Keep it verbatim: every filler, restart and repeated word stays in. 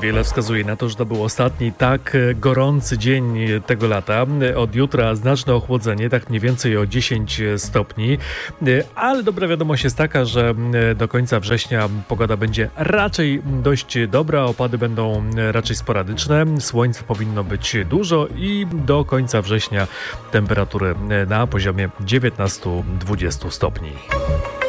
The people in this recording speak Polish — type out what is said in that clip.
Wiele wskazuje na to, że to był ostatni tak gorący dzień tego lata. Od jutra znaczne ochłodzenie, tak mniej więcej o dziesięć stopni. Ale dobra wiadomość jest taka, że do końca września pogoda będzie raczej dość dobra. Opady będą raczej sporadyczne. Słońca powinno być dużo i do końca września temperatury na poziomie dziewiętnaście do dwudziestu stopni.